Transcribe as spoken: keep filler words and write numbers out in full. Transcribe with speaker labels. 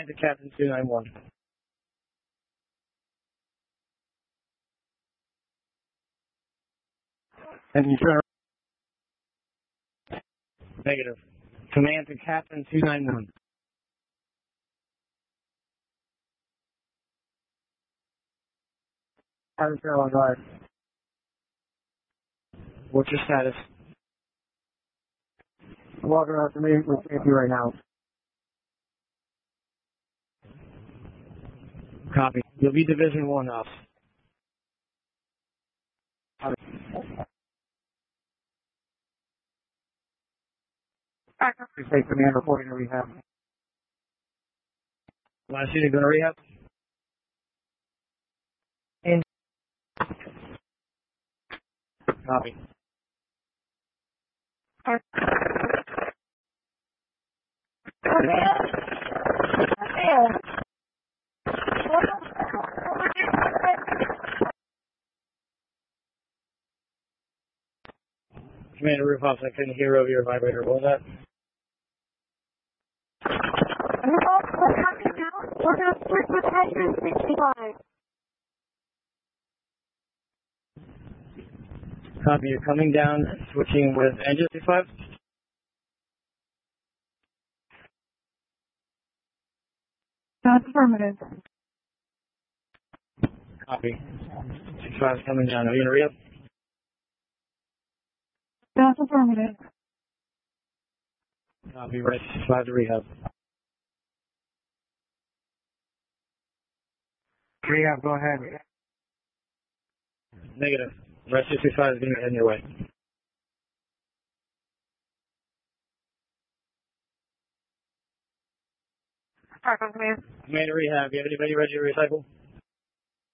Speaker 1: Command to Captain two nine one. And you turn around. Negative. Command to Captain two nine one. Harvard Carolina Drive. What's your status? I'm walking out to me with safety right now. Copy. You'll be Division one off. State Command reporting to rehab. Last unit going to rehab? In. Copy. Commander Roof Officer, I couldn't hear over your vibrator. What was that?
Speaker 2: We're going to switch with engine sixty-five.
Speaker 1: Copy. You're coming down, switching with engine sixty-five?
Speaker 2: That's affirmative.
Speaker 1: Copy. sixty-five is coming down. Are you going to rehab?
Speaker 2: That's affirmative.
Speaker 1: Copy. Right sixty-five to rehab. Rehab, go ahead. Negative. Right sixty-five is going to head your way.
Speaker 2: Alright, Command.
Speaker 1: Commander Rehab, do you have anybody ready to recycle?